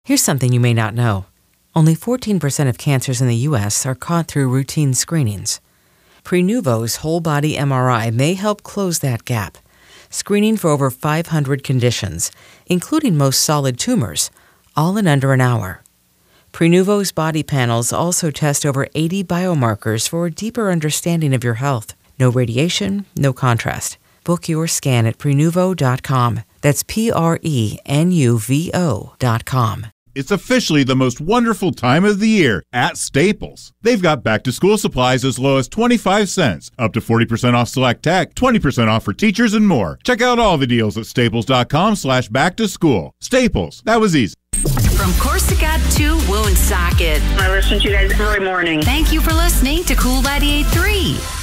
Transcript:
Here's something you may not know. Only 14% of cancers in the U.S. are caught through routine screenings. Prenuvo's whole-body MRI may help close that gap, screening for over 500 conditions, including most solid tumors, all in under an hour. Prenuvo's body panels also test over 80 biomarkers for a deeper understanding of your health. No radiation, no contrast. Book your scan at Prenuvo.com. That's Prenuvo.com. It's officially the most wonderful time of the year at Staples. They've got back-to-school supplies as low as 25 cents, up to 40% off select tech, 20% off for teachers, and more. Check out all the deals at staples.com/back-to-school. Staples, that was easy. From Corsica to Woonsocket. I listen to you guys every morning. Thank you for listening to Cool 98.3.